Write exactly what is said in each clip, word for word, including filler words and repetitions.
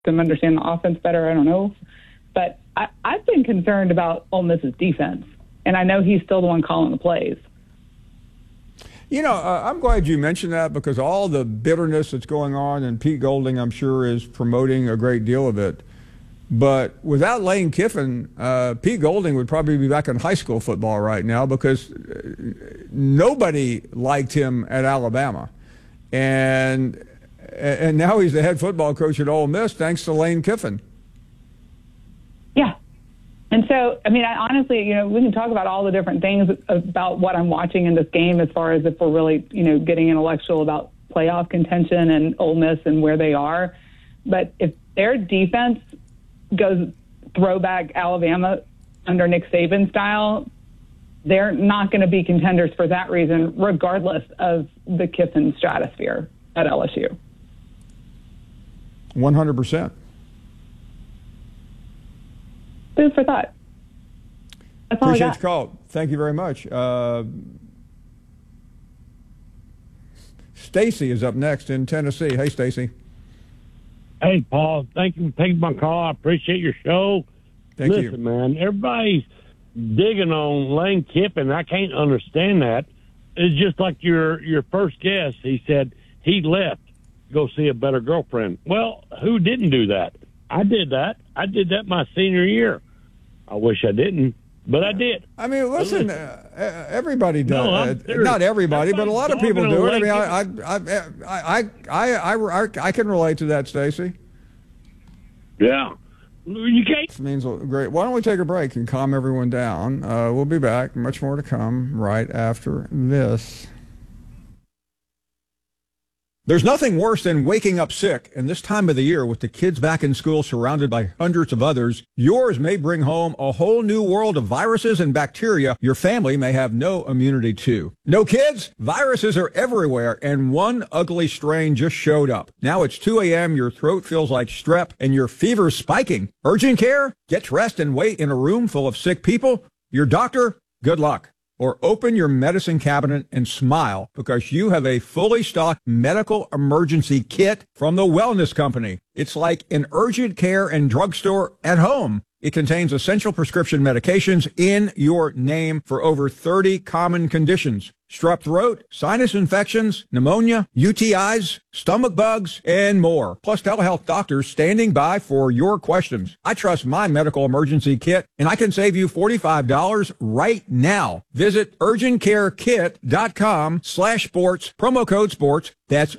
them understand the offense better. I don't know. But I, I've been concerned about Ole Miss's defense, and I know he's still the one calling the plays. You know, uh, I'm glad you mentioned that because all the bitterness that's going on, and Pete Golding, I'm sure, is promoting a great deal of it. But without Lane Kiffin, uh, Pete Golding would probably be back in high school football right now because nobody liked him at Alabama. And and now he's the head football coach at Ole Miss thanks to Lane Kiffin. Yeah. And so, I mean, I honestly, you know, we can talk about all the different things about what I'm watching in this game as far as if we're really, you know, getting intellectual about playoff contention and Ole Miss and where they are. But if their defense goes throwback Alabama under Nick Saban style, they're not going to be contenders for that reason, regardless of the Kiffin stratosphere at L S U. one hundred percent. Food for thought. That's all Appreciate I got. the call. Thank you very much. Uh, Stacy is up next in Tennessee. Hey, Stacy. Hey, Paul. Thank you for taking my call. I appreciate your show. Thank Listen, you. Listen, man, everybody's digging on Lane Kiffin. I can't understand that. It's just like your your first guest. He said he left to go see a better girlfriend. Well, who didn't do that? I did that. I did that my senior year. I wish I didn't, but I did. I mean, listen, uh, everybody does. No, uh, not everybody, but a lot of people do it. I mean, I, I, I, I, I, I, I can relate to that, Stacy. Yeah. You can't. This means great. Why don't we take a break and calm everyone down? Uh, we'll be back. Much more to come right after this. There's nothing worse than waking up sick, and this time of the year with the kids back in school surrounded by hundreds of others, yours may bring home a whole new world of viruses and bacteria your family may have no immunity to. No kids? Viruses are everywhere, and one ugly strain just showed up. Now it's two a.m., your throat feels like strep, and your fever's spiking. Urgent care? Get rest and wait in a room full of sick people? Your doctor? Good luck. Or open your medicine cabinet and smile because you have a fully stocked medical emergency kit from the Wellness Company. It's like an urgent care and drugstore at home. It contains essential prescription medications in your name for over thirty common conditions. Strep throat, sinus infections, pneumonia, U T Is, stomach bugs, and more. Plus telehealth doctors standing by for your questions. I trust my medical emergency kit, and I can save you forty-five dollars right now. Visit urgentcarekit.com slash sports, promo code sports. That's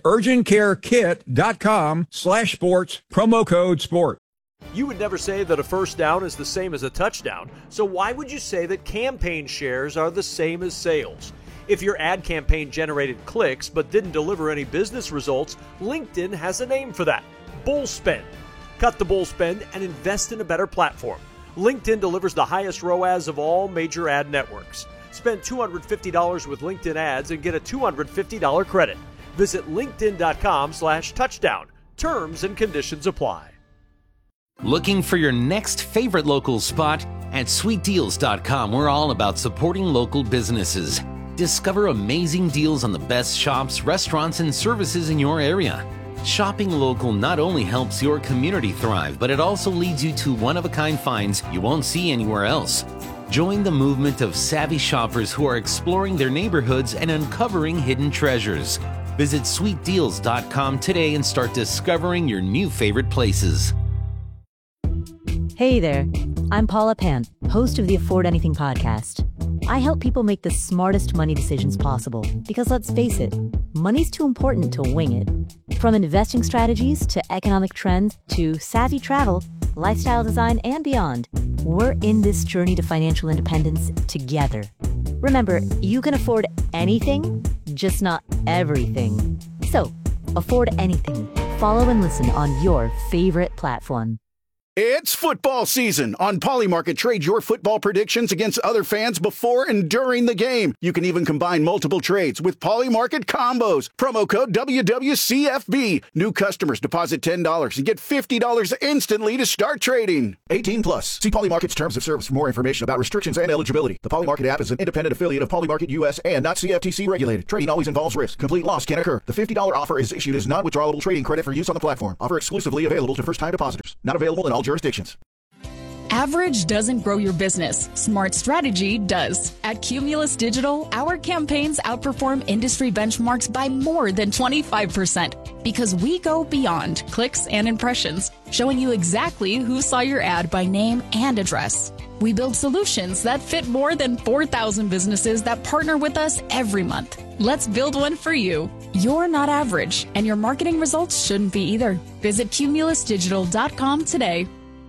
urgentcarekit.com slash sports, promo code sport. You would never say that a first down is the same as a touchdown, so why would you say that campaign shares are the same as sales? If your ad campaign generated clicks but didn't deliver any business results, LinkedIn has a name for that: bull spend. Cut the bull spend and invest in a better platform. LinkedIn delivers the highest R O A S of all major ad networks. Spend two hundred fifty dollars with LinkedIn ads and get a two hundred fifty dollars credit. Visit linkedin.com slash touchdown. Terms and conditions apply. Looking for your next favorite local spot? At sweet deals dot com, we're all about supporting local businesses. Discover amazing deals on the best shops, restaurants, and services in your area. Shopping local not only helps your community thrive, but it also leads you to one-of-a-kind finds you won't see anywhere else. Join the movement of savvy shoppers who are exploring their neighborhoods and uncovering hidden treasures. Visit sweet deals dot com today and start discovering your new favorite places. Hey there, I'm Paula Pant, host of the Afford Anything podcast. I help people make the smartest money decisions possible because, let's face it, money's too important to wing it. From investing strategies to economic trends to savvy travel, lifestyle design, and beyond, we're in this journey to financial independence together. Remember, you can afford anything, just not everything. So, afford anything. Follow and listen on your favorite platform. It's football season. On Polymarket, trade your football predictions against other fans before and during the game. You can even combine multiple trades with Polymarket combos. Promo code W W C F B. New customers deposit ten dollars and get fifty dollars instantly to start trading. eighteen plus. See Polymarket's terms of service for more information about restrictions and eligibility. The Polymarket app is an independent affiliate of Polymarket U S and not C F T C regulated. Trading always involves risk. Complete loss can occur. The fifty dollars offer is issued as non-withdrawable trading credit for use on the platform. Offer exclusively available to first-time depositors. Not available in all jurisdictions. Average doesn't grow your business. Smart strategy does. At Cumulus Digital, our campaigns outperform industry benchmarks by more than twenty-five percent because we go beyond clicks and impressions, showing you exactly who saw your ad by name and address. We build solutions that fit more than four thousand businesses that partner with us every month. Let's build one for you. You're not average, and your marketing results shouldn't be either. Visit cumulus digital dot com today.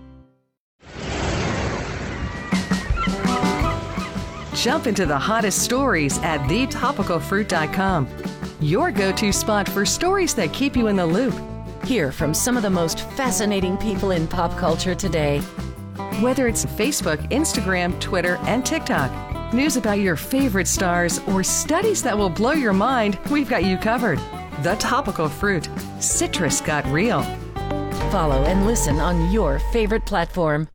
Jump into the hottest stories at the topical fruit dot com. Your go-to spot for stories that keep you in the loop. Hear from some of the most fascinating people in pop culture today. Whether it's Facebook, Instagram, Twitter, and TikTok, news about your favorite stars, or studies that will blow your mind, we've got you covered. The Topical Fruit. Citrus got real. Follow and listen on your favorite platform.